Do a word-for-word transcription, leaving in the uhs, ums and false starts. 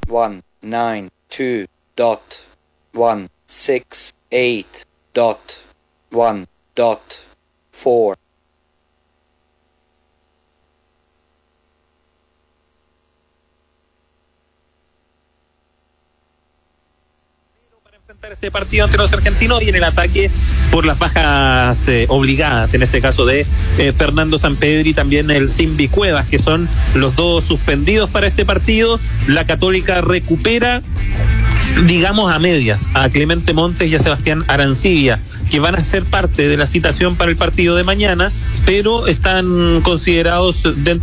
one nine two dot one six eight dot one dot four. Este partido ante los argentinos y en el ataque por las bajas eh, obligadas, en este caso de eh, Fernando Sampedri y también el Simbi Cuevas, que son los dos suspendidos para este partido. La Católica recupera, digamos, a medias a Clemente Montes y a Sebastián Arancibia, que van a ser parte de la citación para el partido de mañana, pero están considerados dentro